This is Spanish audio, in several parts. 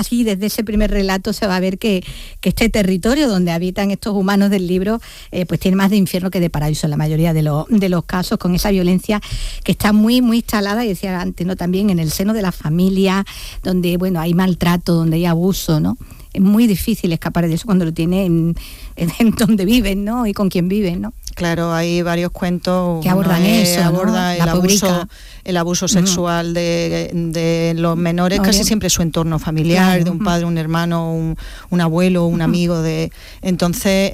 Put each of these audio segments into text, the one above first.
así desde ese primer relato se va a ver que este territorio donde habitan estos humanos del libro pues tiene más de infierno que de paraíso en la mayoría de los casos, con esa violencia que está muy muy instalada, y decía antes, ¿no?, también en el seno de la familia, donde bueno hay maltrato, donde hay abuso, ¿no? Es muy difícil escapar de eso cuando lo tienen en donde viven, ¿no?, y con quien viven, ¿no? Claro, hay varios cuentos que abordan eso, aborda ¿no? el abuso sexual de los menores, casi siempre su entorno familiar, claro, de un padre, un hermano, un abuelo, un amigo entonces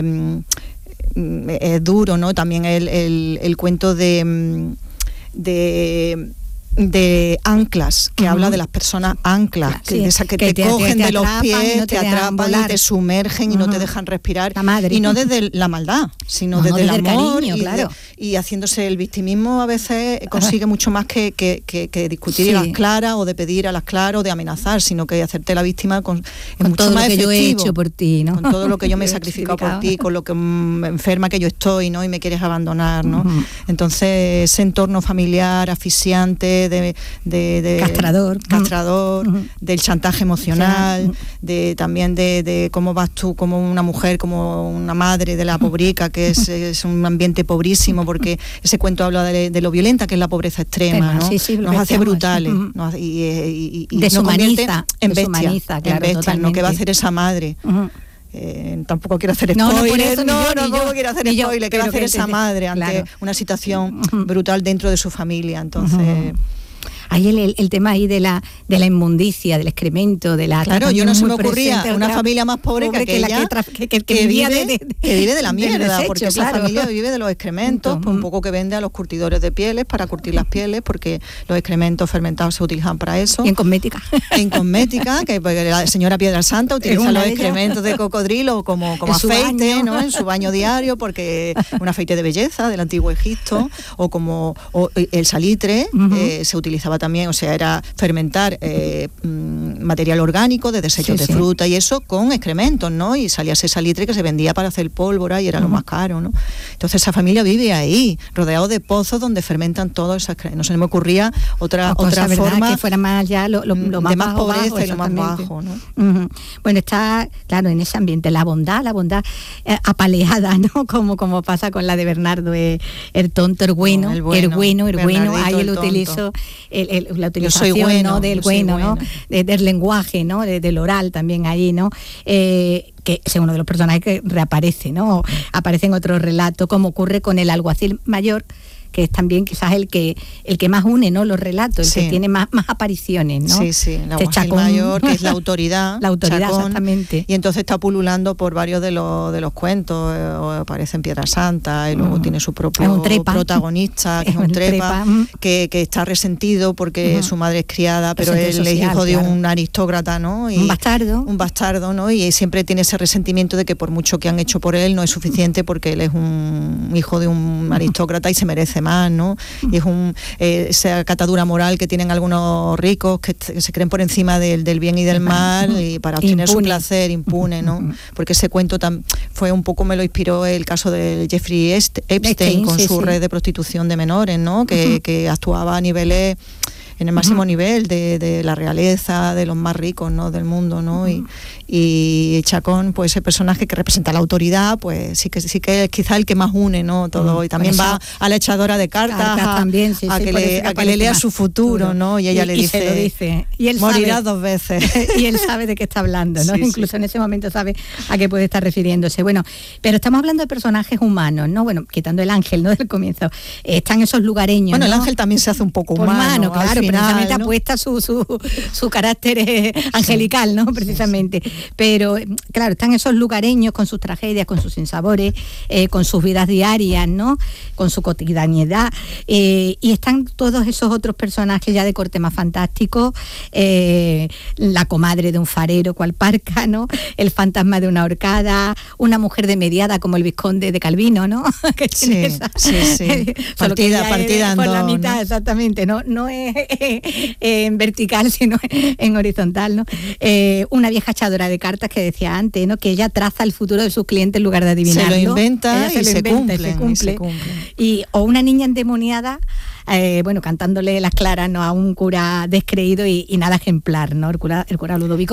es duro, ¿no? También el cuento de anclas, que habla de las personas anclas, que te cogen de los pies, te atrapan y te sumergen y no te dejan respirar, y no desde la maldad, sino desde el amor, cariño, claro. Y haciéndose el victimismo a veces consigue mucho más que discutir a las claras, o de pedir a las claras, o de amenazar, sino que hacerte la víctima con mucho todo más lo que efectivo, yo he hecho por ti, ¿no? Con todo lo que yo me he sacrificado por ti, con lo que enferma que yo estoy, ¿no? Y me quieres abandonar, ¿no? Entonces ese entorno familiar asfixiante, de castrador, del chantaje emocional, también de cómo vas tú como una mujer, como una madre de la pobrica, que es un ambiente pobrísimo, porque ese cuento habla de lo violenta que es la pobreza extrema, ¿no? Nos hace brutales, y deshumaniza, en bestia, claro, ¿no? ¿Qué va a hacer esa madre? Tampoco quiero hacer spoiler, tampoco quiero hacer spoiler, ¿qué va a hacer esa madre ante una situación brutal dentro de su familia? Entonces... Ahí el tema ahí de la inmundicia, del excremento, de la... Claro, yo no se me ocurría una familia más pobre que ella, que vive de la mierda, desecho, porque esa familia vive de los excrementos, un poco que vende a los curtidores de pieles para curtir las pieles, porque los excrementos fermentados se utilizan para eso. Y en cosmética. En cosmética, que la señora Piedra Santa utiliza los excrementos de cocodrilo como aceite, ¿no? En su baño diario, porque un aceite de belleza del antiguo Egipto, o el salitre se utilizaba también, o sea, era fermentar material orgánico de desechos de fruta y eso con excrementos, ¿no? Y salía ese salitre que se vendía para hacer pólvora y era lo más caro, ¿no? Entonces esa familia vive ahí, rodeado de pozos donde fermentan todo eso. No se me ocurría otra forma que fuera más ya lo más de más pobreza y lo más bajo, ¿no? Bueno, está claro en ese ambiente la bondad apaleada, ¿no? Como pasa con la de Bernardo, el tonto, el bueno, ahí él utilizó la utilización, bueno, ¿no? Del bueno, ¿no? Del lenguaje, ¿no? Del oral también ahí, ¿no? Que es uno de los personajes que reaparece, ¿no? Aparece en otro relato, como ocurre con el alguacil mayor, que es también quizás el que más une, ¿no?, los relatos, el que tiene más apariciones, ¿no? Sí, el alguacil mayor, que es la autoridad. La autoridad, Chacón, exactamente. Y entonces está pululando por varios de los cuentos, aparece en Piedra Santa, y luego tiene su propio protagonista, que es un trepa, que está resentido porque su madre es criada, pero él social, es hijo de un aristócrata, ¿no? Y un bastardo, ¿no? Y siempre tiene ese resentimiento de que por mucho que han hecho por él no es suficiente, porque él es un hijo de un aristócrata y se merece más, ¿no? Y es esa catadura moral que tienen algunos ricos que se creen por encima del bien y del mal, y para obtener su placer impune, ¿no? Porque ese cuento fue un poco, me lo inspiró el caso de Jeffrey Epstein con su red de prostitución de menores, ¿no? Que actuaba a niveles, en el máximo nivel de la realeza, de los más ricos, ¿no?, del mundo, ¿no? Y Chacón, pues ese personaje que representa la autoridad, pues sí que es quizá el que más une, ¿no?, todo. Y también va a la echadora de cartas también, a que le lea su futuro, ¿no? Y ella le dice, se lo dice. Y él morirás 2 veces. Y él sabe de qué está hablando, ¿no? Incluso en ese momento sabe a qué puede estar refiriéndose. Bueno, pero estamos hablando de personajes humanos, ¿no? Bueno, quitando el ángel, ¿no?, del comienzo. Están esos lugareños, bueno, ¿no? El ángel también se hace un poco humano, claro, final, precisamente, ¿no? Apuesta su carácter angelical, ¿no? Precisamente. Pero, claro, están esos lugareños con sus tragedias, con sus sinsabores, con sus vidas diarias, ¿no? Con su cotidianidad. Y están todos esos otros personajes ya de corte más fantástico, la comadre de un farero cual Parca, ¿no? El fantasma de una horcada, una mujer de mediada como el vizconde de Calvino, ¿no? Que tiene partida por la mitad, ¿no? Exactamente, no es en vertical, sino en horizontal, ¿no? Una vieja echadora de cartas que decía antes, ¿no?, que ella traza el futuro de sus clientes en lugar de adivinarlo. Se lo inventa y se cumple. O una niña endemoniada, cantándole las claras, ¿no?, a un cura descreído y nada ejemplar, ¿no? El cura Ludovico.